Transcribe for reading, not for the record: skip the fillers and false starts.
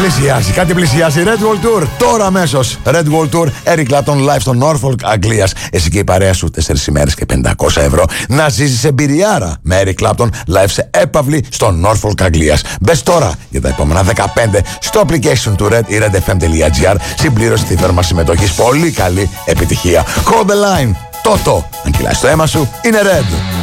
Κάτι πλησιάζει. Red Wall Tour. Τώρα αμέσως. Red Wall Tour. Eric Clapton live στο Norfolk Αγγλίας. Εσύ και η παρέα σου 4 ημέρες και 500 ευρώ. Να ζήσεις εμπειριάρα με Eric Clapton live σε έπαυλη στο Norfolk Αγγλίας. Μπες τώρα για τα επόμενα 15 στο application του Red ή redfm.gr. Συμπλήρωσε τη θέρμα συμμετοχής. Πολύ καλή επιτυχία. Hold the line. Τότο. Αν κυλάς το αίμα σου, είναι Red.